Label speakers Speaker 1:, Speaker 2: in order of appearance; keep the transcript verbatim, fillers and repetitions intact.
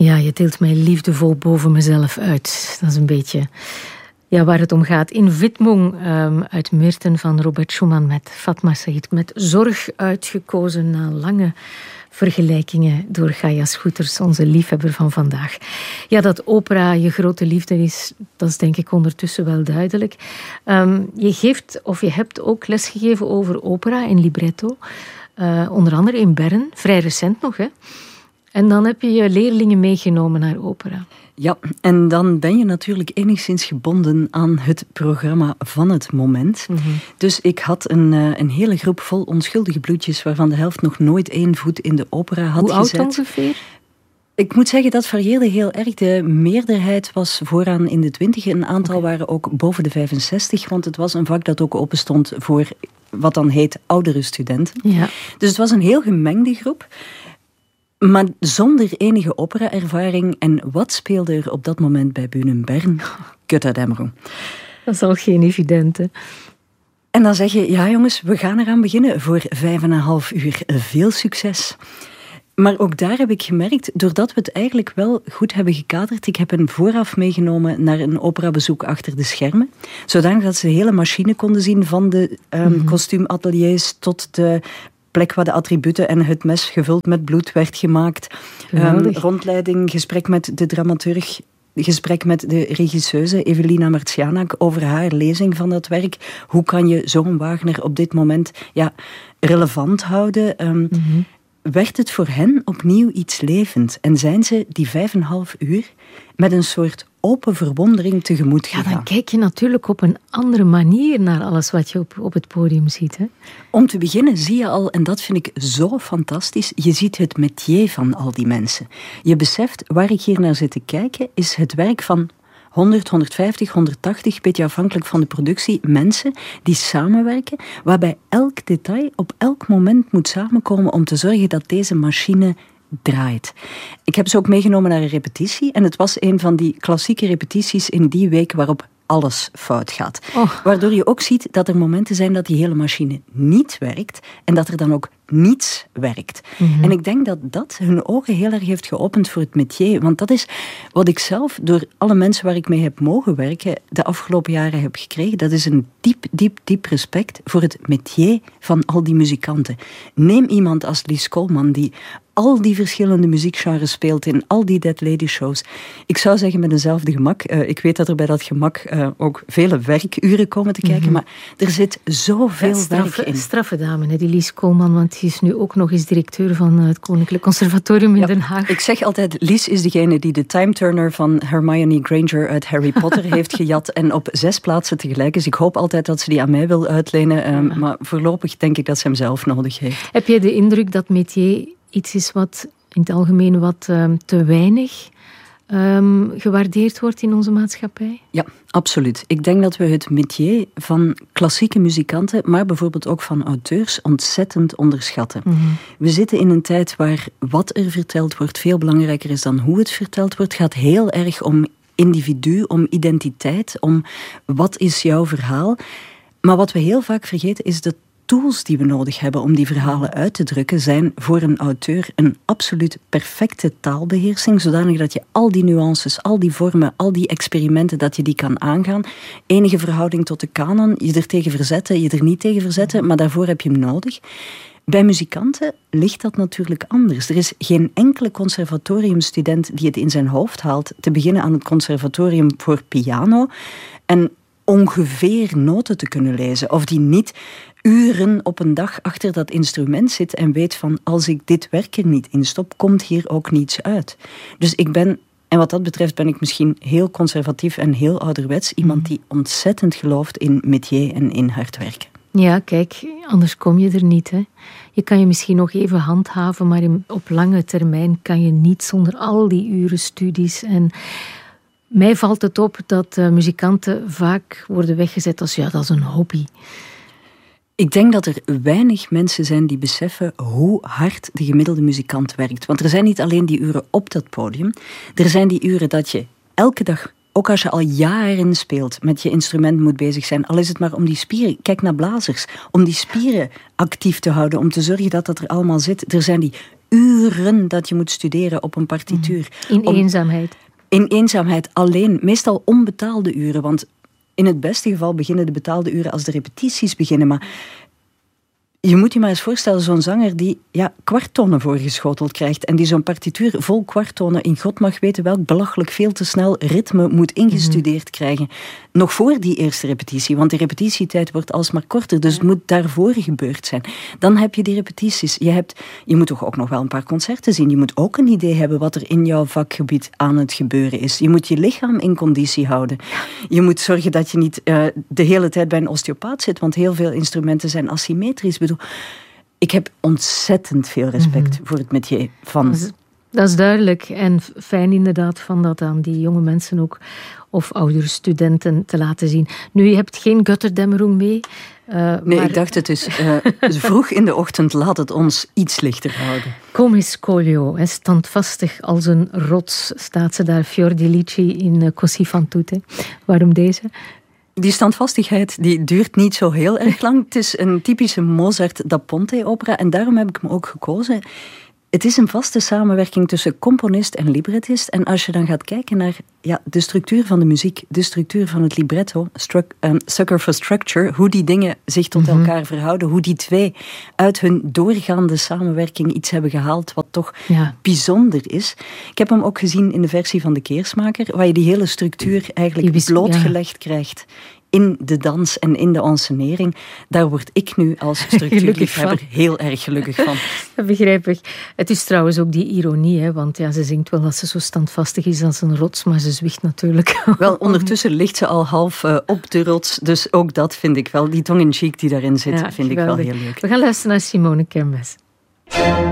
Speaker 1: Ja, je tilt mij liefdevol boven mezelf uit. Dat is een beetje ja, waar het om gaat. In Widmung um, uit Myrten van Robert Schumann met Fatma Said. Met zorg uitgekozen na lange vergelijkingen door Gaia Scooters, onze liefhebber van vandaag. Ja, dat opera je grote liefde is, dat is denk ik ondertussen wel duidelijk. Um, je geeft, of je hebt ook lesgegeven over opera en libretto. Uh, onder andere in Bern, vrij recent nog, hè? En dan heb je je leerlingen meegenomen naar opera.
Speaker 2: Ja, en dan ben je natuurlijk enigszins gebonden aan het programma van het moment. Mm-hmm. Dus ik had een, een hele groep vol onschuldige bloedjes, waarvan de helft nog nooit één voet in de opera had
Speaker 1: Hoe
Speaker 2: gezet.
Speaker 1: Hoe oud ongeveer?
Speaker 2: Ik moet zeggen, dat varieerde heel erg. De meerderheid was vooraan in de twintig. Een aantal okay. waren ook boven de vijfenzestig, want het was een vak dat ook open stond voor wat dan heet oudere studenten. Ja. Dus het was een heel gemengde groep. Maar zonder enige opera-ervaring. En wat speelde er op dat moment bij Bühnen Bern? Götterdämmerung.
Speaker 1: Dat is al geen evidente.
Speaker 2: En dan zeg je, ja jongens, we gaan eraan beginnen voor vijf en een half uur. Veel succes. Maar ook daar heb ik gemerkt, doordat we het eigenlijk wel goed hebben gekaderd, ik heb hen vooraf meegenomen naar een operabezoek achter de schermen, zodanig dat ze de hele machine konden zien, van de um, mm-hmm. kostuumateliers tot de plek waar de attributen en het mes gevuld met bloed werd gemaakt. Um, rondleiding, gesprek met de dramaturg, gesprek met de regisseuse Evelina Marcianak over haar lezing van dat werk. Hoe kan je zo'n Wagner op dit moment ja, relevant houden? Um, mm-hmm. Werd het voor hen opnieuw iets levend? En zijn ze die vijf en een half uur met een soort open verwondering tegemoet gegaan?
Speaker 1: Ja, dan kijk je natuurlijk op een andere manier naar alles wat je op, op het podium ziet. Hè?
Speaker 2: Om te beginnen zie je al, en dat vind ik zo fantastisch, je ziet het métier van al die mensen. Je beseft, waar ik hier naar zit te kijken, is het werk van honderd, honderdvijftig, honderdtachtig, beetje afhankelijk van de productie, mensen die samenwerken, waarbij elk detail op elk moment moet samenkomen om te zorgen dat deze machine draait. Ik heb ze ook meegenomen naar een repetitie en het was een van die klassieke repetities in die week waarop alles fout gaat. Oh. Waardoor je ook ziet dat er momenten zijn dat die hele machine niet werkt en dat er dan ook niets werkt. Mm-hmm. En ik denk dat dat hun ogen heel erg heeft geopend voor het métier. Want dat is wat ik zelf door alle mensen waar ik mee heb mogen werken de afgelopen jaren heb gekregen. Dat is een diep, diep, diep respect voor het métier van al die muzikanten. Neem iemand als Lies Koolman die al die verschillende muziekgenres speelt in al die Dead Lady shows. Ik zou zeggen met eenzelfde gemak. Uh, ik weet dat er bij dat gemak uh, ook vele werkuren komen te kijken, mm-hmm. maar er zit zoveel
Speaker 1: straffe,
Speaker 2: werk in.
Speaker 1: Straffe dame, hè, die Lies Koolman, want die is nu ook nog eens directeur van het Koninklijk Conservatorium in ja, Den Haag.
Speaker 2: Ik zeg altijd, Lies is degene die de time turner van Hermione Granger uit Harry Potter heeft gejat en op zes plaatsen tegelijk is. Ik hoop altijd dat ze die aan mij wil uitlenen, um, ja. maar voorlopig denk ik dat ze hem zelf nodig heeft.
Speaker 1: Heb jij de indruk dat métier iets is wat in het algemeen wat um, te weinig um, gewaardeerd wordt in onze maatschappij?
Speaker 2: Ja, absoluut. Ik denk dat we het métier van klassieke muzikanten, maar bijvoorbeeld ook van auteurs, ontzettend onderschatten. Mm-hmm. We zitten in een tijd waar wat er verteld wordt veel belangrijker is dan hoe het verteld wordt. Het gaat heel erg om individu, om identiteit, om wat is jouw verhaal. Maar wat we heel vaak vergeten is dat tools die we nodig hebben om die verhalen uit te drukken zijn voor een auteur een absoluut perfecte taalbeheersing, zodanig dat je al die nuances, al die vormen, al die experimenten, dat je die kan aangaan. Enige verhouding tot de kanon, je er tegen verzetten, je er niet tegen verzetten, maar daarvoor heb je hem nodig. Bij muzikanten ligt dat natuurlijk anders. Er is geen enkele conservatoriumstudent die het in zijn hoofd haalt te beginnen aan het conservatorium voor piano en ongeveer noten te kunnen lezen, of die niet uren op een dag achter dat instrument zit en weet van als ik dit werk er niet in stop, komt hier ook niets uit. Dus ik ben, en wat dat betreft ben ik misschien heel conservatief en heel ouderwets, iemand die ontzettend gelooft in métier en in hard werken.
Speaker 1: Ja, kijk, anders kom je er niet. Hè. Je kan je misschien nog even handhaven, maar op lange termijn kan je niet zonder al die uren studies. En mij valt het op dat uh, muzikanten vaak worden weggezet als ja, dat is een hobby.
Speaker 2: Ik denk dat er weinig mensen zijn die beseffen hoe hard de gemiddelde muzikant werkt. Want er zijn niet alleen die uren op dat podium. Er zijn die uren dat je elke dag, ook als je al jaren speelt, met je instrument moet bezig zijn. Al is het maar om die spieren, kijk naar blazers, om die spieren actief te houden, om te zorgen dat dat er allemaal zit. Er zijn die uren dat je moet studeren op een partituur.
Speaker 1: In Om, eenzaamheid.
Speaker 2: In eenzaamheid alleen. Meestal onbetaalde uren, want in het beste geval beginnen de betaalde uren als de repetities beginnen, maar je moet je maar eens voorstellen, zo'n zanger die ja, kwarttonen voorgeschoteld krijgt en die zo'n partituur vol kwarttonen in God mag weten welk belachelijk veel te snel ritme moet ingestudeerd krijgen. Nog voor die eerste repetitie, want die repetitietijd wordt alsmaar korter, dus het moet daarvoor gebeurd zijn. Dan heb je die repetities. Je, hebt, je moet toch ook nog wel een paar concerten zien. Je moet ook een idee hebben wat er in jouw vakgebied aan het gebeuren is. Je moet je lichaam in conditie houden. Je moet zorgen dat je niet uh, de hele tijd bij een osteopaat zit, want heel veel instrumenten zijn asymmetrisch. Ik heb ontzettend veel respect mm-hmm. voor het métier van...
Speaker 1: Dat is, dat is duidelijk en fijn inderdaad van dat aan die jonge mensen ook, of oudere studenten, te laten zien. Nu, je hebt geen Götterdämmerung mee.
Speaker 2: Uh, nee, maar... ik dacht het is uh, vroeg in de ochtend, laat het ons iets lichter houden.
Speaker 1: Come scoglio, standvastig als een rots, staat ze daar, Fior di Lici in uh, Così fan tutte. Waarom deze?
Speaker 2: Die standvastigheid die duurt niet zo heel erg lang. Het is een typische Mozart da Ponte opera en daarom heb ik hem ook gekozen. Het is een vaste samenwerking tussen componist en librettist. En als je dan gaat kijken naar ja, de structuur van de muziek, de structuur van het libretto, stru- um, Sucker for Structure, hoe die dingen zich tot mm-hmm. elkaar verhouden, hoe die twee uit hun doorgaande samenwerking iets hebben gehaald wat toch ja. bijzonder is. Ik heb hem ook gezien in de versie van de Keersmaker, waar je die hele structuur eigenlijk bis- blootgelegd ja. krijgt in de dans en in de ensenering. Daar word ik nu als structuurliefhebber heel erg gelukkig van.
Speaker 1: Dat begrijp ik. Het is trouwens ook die ironie, hè, want ja, ze zingt wel dat ze zo standvastig is als een rots, maar ze zwicht natuurlijk.
Speaker 2: Wel, ondertussen ligt ze al half uh, op de rots, dus ook dat vind ik wel. Die tong in cheek die daarin zit, ja, vind geweldig. Ik wel heel leuk.
Speaker 1: We gaan luisteren naar Simone Kermes.